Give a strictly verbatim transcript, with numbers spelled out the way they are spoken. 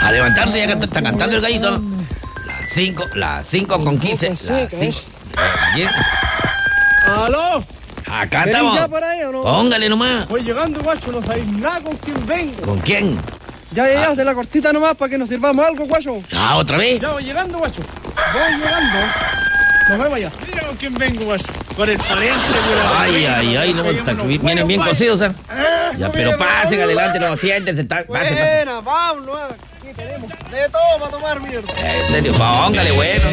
A levantarse, ya está cantando el gallito. Las cinco, las cinco con quince. Las cinco. Bien. ¡Aló! Acá estamos. ¿Ya por ahí o no? Póngale nomás. Voy llegando, guacho, no sabéis nada con quién vengo. ¿Con quién? Ya, ya, ya, hace la cortita nomás para que nos sirvamos algo, guacho. Ah, ¿otra vez? Ya voy llegando, guacho. Voy llegando. Nos vemos allá. Mira con quién vengo, guacho. Con el pariente. Ay, ay, ay, no, vienen bien cocidos, ¿eh? Ya, pero pasen adelante, no, siéntense, pasen, pasen. Buena, Pablo, aquí tenemos de todo para tomar, mierda. En serio, póngale, bueno.